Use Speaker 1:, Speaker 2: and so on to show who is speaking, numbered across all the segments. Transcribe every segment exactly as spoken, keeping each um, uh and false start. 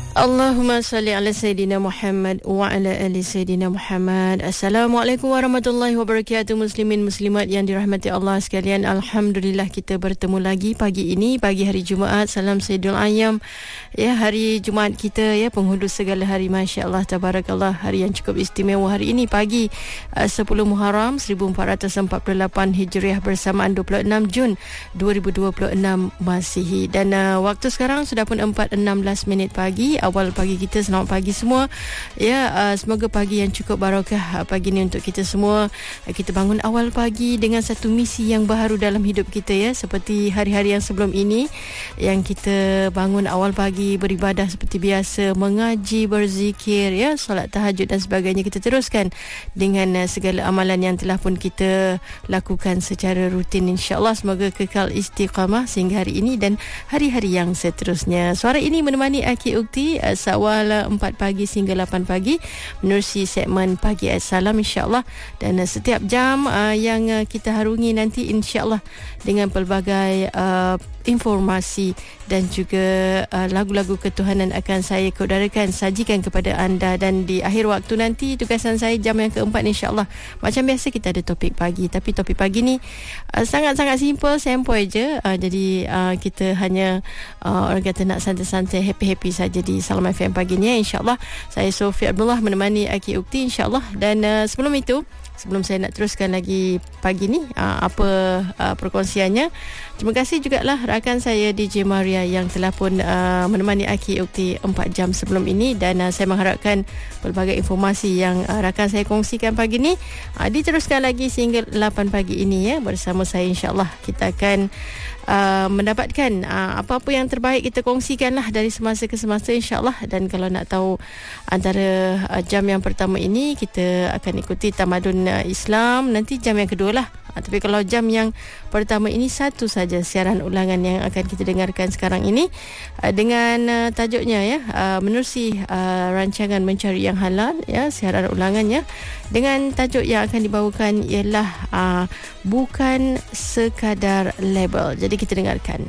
Speaker 1: Allahumma salli ala Sayyidina Muhammad wa ala ali Sayyidina Muhammad. Assalamualaikum warahmatullahi wabarakatuh, muslimin muslimat yang dirahmati Allah sekalian. Alhamdulillah kita bertemu lagi pagi ini, pagi hari Jumaat. Salam Sayyidul Ayyam. Ya, hari Jumaat kita ya, penghulu segala hari, masya-Allah tabarakallah, hari yang cukup istimewa hari ini, pagi uh, sepuluh Muharram seribu empat ratus empat puluh lapan Hijriah bersamaan dua puluh enam Jun dua ribu dua puluh enam Masihi. Dan uh, waktu sekarang sudah pun empat enam belas minit pagi, awal pagi kita. Selamat pagi semua ya, uh, semoga pagi yang cukup barakah uh, pagi ni untuk kita semua. Uh, kita bangun awal pagi dengan satu misi yang baharu dalam hidup kita ya, seperti hari-hari yang sebelum ini yang kita bangun awal pagi beribadah seperti biasa, mengaji, berzikir ya, solat tahajud dan sebagainya. Kita teruskan dengan uh, segala amalan yang telah pun kita lakukan secara rutin, insya-Allah. Semoga kekal istiqamah sehingga hari ini dan hari-hari yang seterusnya. Suara ini menemani Aki Ukti uh, sawal empat pagi sehingga lapan pagi menerusi segmen Pagi Assalam, insya-Allah. Dan uh, setiap jam uh, yang uh, kita harungi nanti, insya-Allah, dengan pelbagai uh, informasi dan juga uh, lagu-lagu ketuhanan akan saya keudarakan, sajikan kepada anda. Dan di akhir waktu nanti, tugasan saya jam yang keempat, insya-Allah, macam biasa kita ada topik pagi. Tapi topik pagi ni uh, sangat-sangat simple, sempoi je. Uh, jadi uh, kita hanya uh, orang kata nak santai-santai, happy-happy saja di Salam F M pagi ni, insya-Allah. Saya Sofia Abdullah menemani Aki Ukti, insya-Allah. Dan uh, sebelum itu, sebelum saya nak teruskan lagi pagi ni uh, apa uh, perkongsiannya, terima kasih jugalah rakan saya D J Maria yang telah pun uh, menemani Aki Ukti empat jam sebelum ini. Dan uh, saya mengharapkan pelbagai informasi yang uh, rakan saya kongsikan pagi ni uh, diteruskan lagi sehingga lapan pagi ini ya, bersama saya, insya-Allah. Kita akan uh, mendapatkan uh, apa-apa yang terbaik, kita kongsikanlah dari semasa ke semasa, insya-Allah. Dan kalau nak tahu antara uh, jam yang pertama ini, kita akan ikuti tamadun uh, Islam, nanti jam yang kedua lah. Uh, tapi kalau jam yang pertama ini, satu saja siaran ulangan yang akan kita dengarkan sekarang ini uh, dengan uh, tajuknya ya, uh, menerusi uh, rancangan Mencari Yang Halal ya, siaran ulangannya dengan tajuk yang akan dibawakan ialah uh, bukan sekadar label. Jadi kita dengarkan.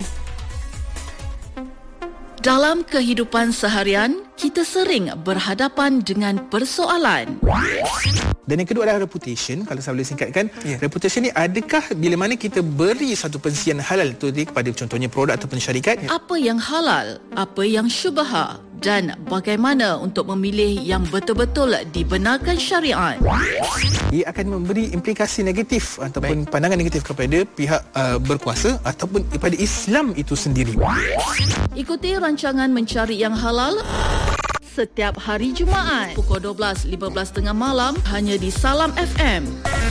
Speaker 2: Dalam kehidupan seharian, kita sering berhadapan dengan persoalan.
Speaker 3: Dan yang kedua adalah reputation. Kalau saya boleh singkatkan, yeah. Reputation ni, adakah bila mana kita beri satu pensian halal tu kepada contohnya produk ataupun syarikat,
Speaker 2: yeah. Apa yang halal, apa yang syubha, dan bagaimana untuk memilih yang betul-betul dibenarkan syariat.
Speaker 3: Ia akan memberi implikasi negatif ataupun Baik. pandangan negatif kepada pihak uh, berkuasa ataupun kepada Islam itu sendiri.
Speaker 2: Ikuti rancangan Mencari Yang Halal setiap hari Jumaat pukul dua belas lima belas tengah malam hanya di Salam F M.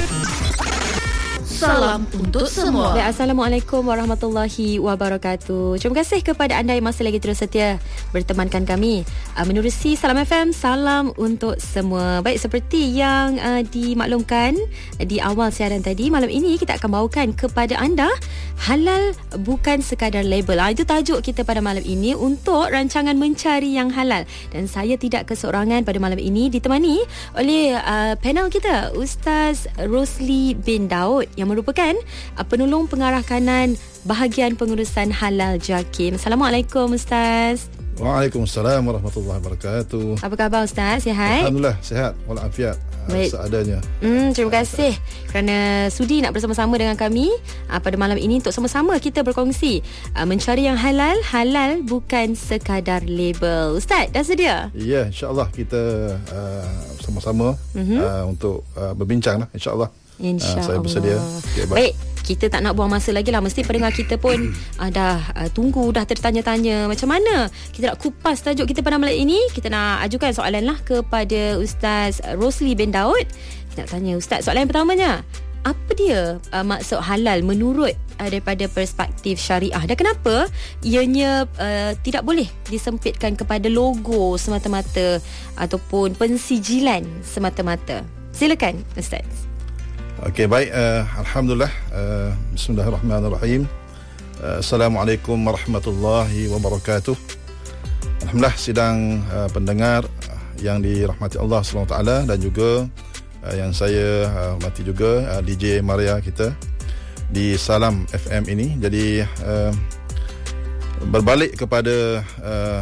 Speaker 2: Salam untuk semua.
Speaker 4: Assalamualaikum warahmatullahi wabarakatuh. Terima kasih kepada anda yang masih lagi terus setia bertemankan kami uh, menerusi Salam F M. Salam untuk semua. Baik, seperti yang uh, dimaklumkan di awal siaran tadi, malam ini kita akan bawakan kepada anda halal bukan sekadar label. Uh, itu tajuk kita pada malam ini untuk rancangan Mencari Yang Halal. Dan saya tidak keseorangan pada malam ini, ditemani oleh uh, panel kita, Ustaz Rosli bin Daud yang merupakan uh, penolong pengarah kanan bahagian pengurusan halal JAKIM. Assalamualaikum Ustaz.
Speaker 5: Waalaikumsalam warahmatullahi wabarakatuh.
Speaker 4: Apa khabar Ustaz? Sihat?
Speaker 5: Alhamdulillah sihat walafiat.
Speaker 4: Baik.
Speaker 5: Seadanya.
Speaker 4: Hmm, terima kasih kerana sudi nak bersama-sama dengan kami uh, pada malam ini untuk sama-sama kita berkongsi uh, mencari yang halal. Halal bukan sekadar label. Ustaz, dah sedia?
Speaker 5: Ya, insya-Allah kita uh, sama-sama uh-huh. uh, untuk uh, berbincang lah, insya-Allah.
Speaker 4: InsyaAllah.
Speaker 5: Uh, saya bersedia. Okay, baik.
Speaker 4: baik, kita tak nak buang masa lagi lah. Mesti pendengar kita pun uh, dah uh, tunggu, dah tertanya-tanya macam mana kita nak kupas tajuk kita pada malam ini. Kita nak ajukan soalan lah kepada Ustaz Rosli bin Daud. Kita nak tanya Ustaz, soalan yang pertamanya, apa dia uh, maksud halal menurut uh, daripada perspektif syariah, dan kenapa ianya uh, tidak boleh disempitkan kepada logo semata-mata ataupun pensijilan semata-mata? Silakan Ustaz.
Speaker 5: Okey, baik. Uh, Alhamdulillah. Uh, Bismillahirrahmanirrahim. Uh, Assalamualaikum warahmatullahi wabarakatuh. Alhamdulillah, sidang uh, pendengar yang dirahmati Allah subhanahu wa taala, dan juga uh, yang saya uh, hormati juga uh, D J Maria kita di Salam F M ini. Jadi uh, berbalik kepada uh,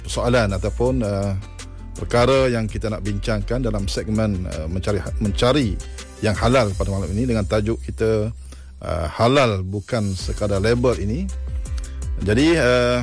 Speaker 5: persoalan ataupun uh, perkara yang kita nak bincangkan dalam segmen uh, mencari mencari yang halal pada malam ini dengan tajuk kita uh, halal bukan sekadar label ini. Jadi uh,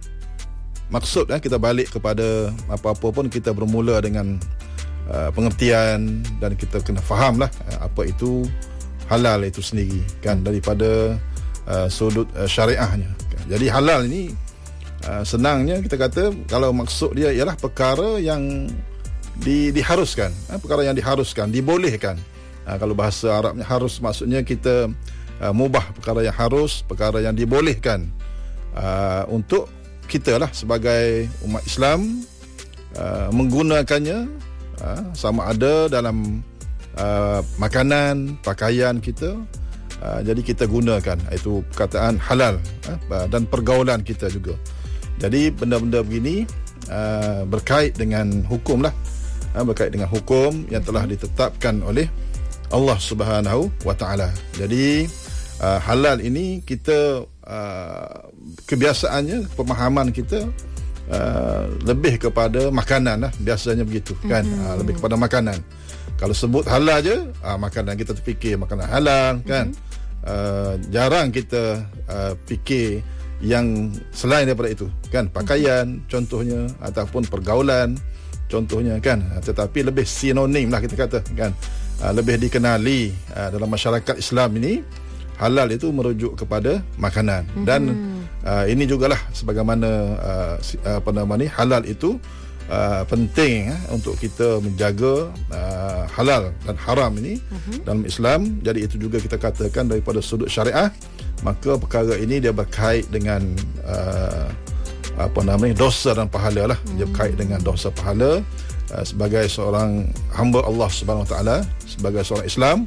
Speaker 5: maksud eh, kita balik kepada apa-apa pun kita bermula dengan uh, pengertian dan kita kena fahamlah uh, apa itu halal itu sendiri kan, daripada uh, sudut uh, syariahnya. Jadi halal ini uh, senangnya kita kata kalau maksud dia ialah perkara yang di, diharuskan, uh, perkara yang diharuskan, dibolehkan. Uh, kalau bahasa Arabnya harus, maksudnya kita uh, mubah, perkara yang harus, perkara yang dibolehkan uh, untuk kita lah sebagai umat Islam uh, menggunakannya uh, sama ada dalam uh, makanan, pakaian kita. Uh, jadi kita gunakan itu perkataan halal uh, dan pergaulan kita juga. Jadi benda-benda begini uh, berkait dengan hukum lah, uh, berkait dengan hukum yang telah ditetapkan oleh Allah Subhanahu wa taala. Jadi uh, halal ini kita uh, kebiasaannya, pemahaman kita uh, lebih kepada makanan lah, biasanya begitu kan, mm-hmm. uh, lebih kepada makanan. Kalau sebut halal je, uh, makanan kita terfikir makanan halal kan. Mm-hmm. Uh, jarang kita uh, fikir yang selain daripada itu kan, pakaian mm-hmm. contohnya, ataupun pergaulan contohnya kan. Tetapi lebih sinonim lah kita kata kan, uh, lebih dikenali uh, dalam masyarakat Islam ini halal itu merujuk kepada makanan. Mm-hmm. Dan uh, ini jugalah sebagaimana uh, apa nama ni, halal itu uh, penting uh, untuk kita menjaga uh, halal dan haram ini mm-hmm. dalam Islam. Jadi itu juga kita katakan daripada sudut syariah, maka perkara ini dia berkait dengan uh, apa namanya, dosa dan pahala lah. Mm-hmm. Dia berkait dengan dosa pahala uh, sebagai seorang hamba Allah Subhanahu Wa Taala, sebagai seorang Islam.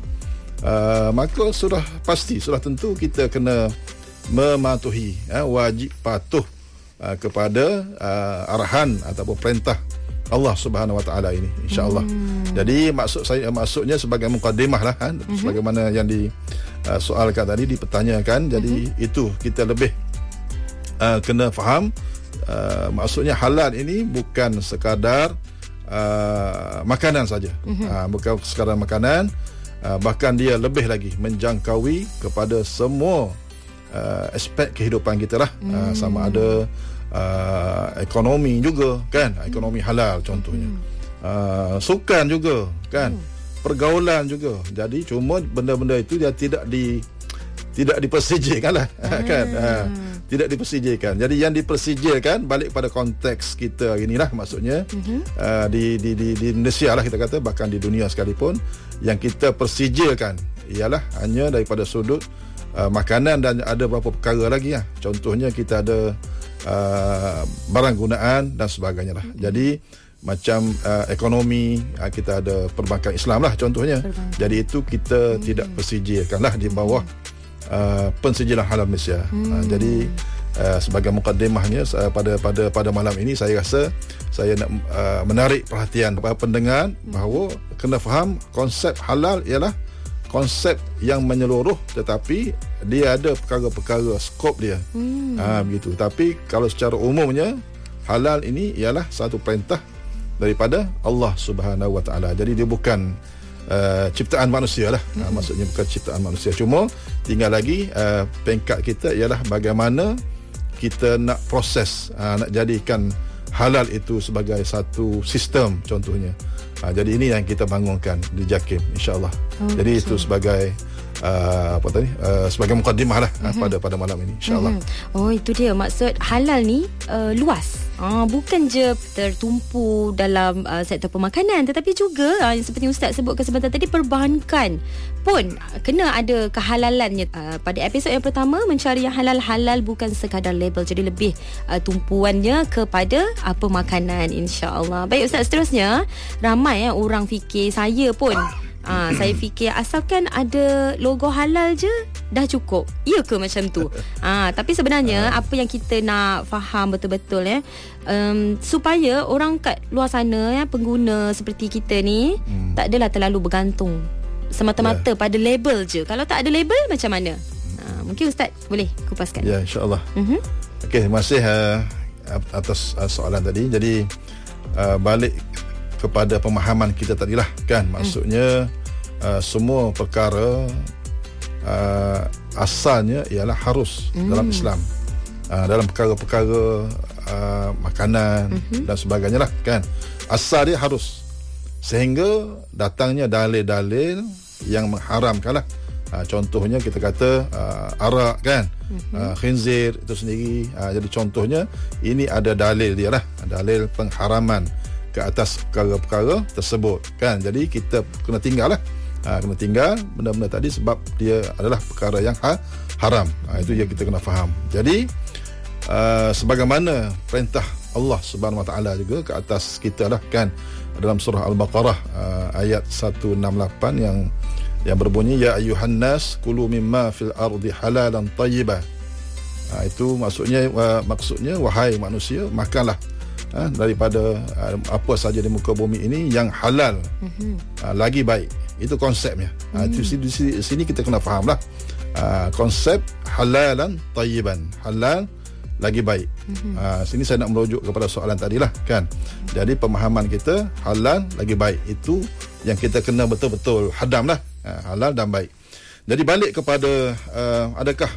Speaker 5: Uh, maka sudah pasti, sudah tentu kita kena mematuhi, uh, wajib patuh uh, kepada uh, arahan ataupun perintah Allah Subhanahu Wa Taala ini, insya-Allah. Hmm. Jadi maksud saya, maksudnya sebagai mukadimah lah, uh, hmm. sebagaimana yang disoalkan uh, tadi, dipertanyakan. Jadi hmm. itu kita lebih uh, kena faham. Uh, maksudnya halal ini bukan sekadar uh, makanan saja, hmm. uh, bukan sekadar makanan. Uh, bahkan dia lebih lagi menjangkaui kepada semua uh, aspek kehidupan kita lah. hmm. uh, sama ada uh, ekonomi juga kan, ekonomi halal contohnya, hmm. uh, sukan juga kan, hmm. pergaulan juga. Jadi cuma benda-benda itu dia tidak di tidak dipersijilkan lah. hmm. kan uh, tidak dipersijilkan. Jadi yang dipersijilkan balik pada konteks kita inilah, maksudnya mm-hmm. uh, di, di, di, di Indonesia lah kita kata, bahkan di dunia sekalipun, yang kita persijilkan ialah hanya daripada sudut uh, makanan, dan ada beberapa perkara lagi lah. Contohnya kita ada uh, barang gunaan dan sebagainya lah. Mm-hmm. Jadi macam uh, ekonomi, uh, kita ada perbankan Islam lah contohnya. Perbankan. Jadi itu kita mm-hmm. tidak persijilkan lah di bawah mm-hmm. Uh, pensijilan halal Malaysia. Hmm. Uh, jadi uh, sebagai mukadimahnya uh, pada pada pada malam ini saya rasa saya nak uh, menarik perhatian kepada pendengar hmm. bahawa kena faham konsep halal ialah konsep yang menyeluruh, tetapi dia ada perkara-perkara skop dia. Hmm. Uh, begitu. Tapi kalau secara umumnya halal ini ialah satu perintah daripada Allah Subhanahu Wa Taala. Jadi dia bukan Uh, ciptaan manusia lah. Mm-hmm. uh, maksudnya bukan ciptaan manusia, cuma tinggal lagi uh, peringkat kita ialah bagaimana kita nak proses, uh, nak jadikan halal itu sebagai satu sistem contohnya. uh, jadi ini yang kita bangunkan di JAKIM, insyaAllah. Okay. Jadi itu sebagai Uh, apa tadi uh, sebagai mukadimah lah mm-hmm. uh, pada pada malam ini, insyaAllah.
Speaker 4: Mm-hmm. Oh, itu dia maksud halal ni uh, luas. Uh, bukan je tertumpu dalam uh, sektor pemakanan, tetapi juga uh, seperti Ustaz sebutkan sebentar tadi, perbankan pun kena ada kehalalannya. Uh, pada episod yang pertama, mencari yang halal-halal bukan sekadar label, jadi lebih uh, tumpuannya kepada apa makanan, insya-Allah. Baik Ustaz, seterusnya ramai ya orang fikir, saya pun Ah, saya fikir asalkan ada logo halal je dah cukup. Ya ke macam tu? Ah, tapi sebenarnya apa yang kita nak faham betul-betul ya, um, supaya orang kat luar sana ya, pengguna seperti kita ni hmm. tak adalah terlalu bergantung semata-mata yeah. pada label je. Kalau tak ada label macam mana? Ah, mungkin Ustaz boleh kupaskan.
Speaker 5: Ya, insya-Allah. Mhm. Okey, terima kasih uh, atas uh, soalan tadi. Jadi uh, balik kepada pemahaman kita tadilah kan, maksudnya uh, semua perkara uh, asalnya ialah harus mm. dalam Islam, uh, dalam perkara-perkara uh, makanan mm-hmm. dan sebagainya lah kan, asal dia harus, sehingga datangnya dalil-dalil yang mengharamkan lah. Uh, contohnya kita kata uh, arak kan, mm-hmm. uh, khinzir itu sendiri. Uh, jadi contohnya ini ada dalil dia lah, dalil pengharaman ke atas perkara-perkara tersebut kan. Jadi kita kena tinggal lah, uh, kena tinggal benda-benda tadi sebab dia adalah perkara yang ha- haram. Uh, itu yang kita kena faham. Jadi uh, sebagaimana perintah Allah Subhanahu Wa Taala juga ke atas kita lah kan, dalam surah Al-Baqarah uh, ayat seratus enam puluh lapan yang yang berbunyi ya ayyuhan nas kulu mimma fil ardi halalan tayyiban. Ha, itu maksudnya uh, maksudnya wahai manusia, makanlah uh, daripada uh, apa saja di muka bumi ini yang halal, mm-hmm. uh, lagi baik. Itu konsepnya. Mm. Uh, di sini, di sini kita kena fahamlah uh, konsep halalan tayyiban, halal lagi baik. Mm-hmm. Uh, sini saya nak merujuk kepada soalan tadilah kan. Jadi pemahaman kita halal lagi baik itu yang kita kena betul-betul hadam lah. Ha, halal dan baik. Jadi balik kepada uh, adakah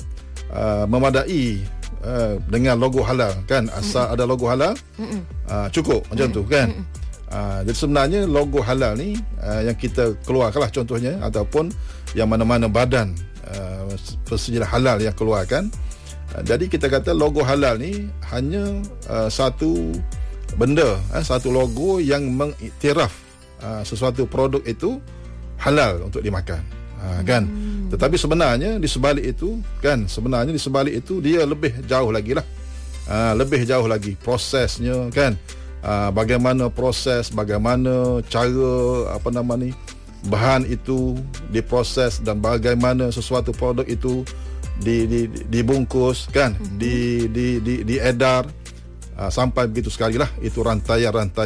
Speaker 5: uh, memadai uh, dengan logo halal kan, asal mm-mm. ada logo halal uh, cukup macam mm-mm. tu kan. Uh, jadi sebenarnya logo halal ni uh, yang kita keluarkanlah contohnya, ataupun yang mana-mana badan uh, persedia halal yang keluarkan. Uh, jadi kita kata logo halal ni hanya uh, satu benda, uh, satu logo yang mengiktiraf uh, sesuatu produk itu halal untuk dimakan, ha, kan. Hmm. Tetapi sebenarnya di sebalik itu kan, sebenarnya di sebalik itu dia lebih jauh lagi lah, ha, lebih jauh lagi prosesnya kan, ha, bagaimana proses, bagaimana cara apa nama ni bahan itu diproses, dan bagaimana sesuatu produk itu di, di, dibungkus kan, hmm. di, di, di, diedar, ha, sampai begitu sekali lah, itu rantaian-rantaian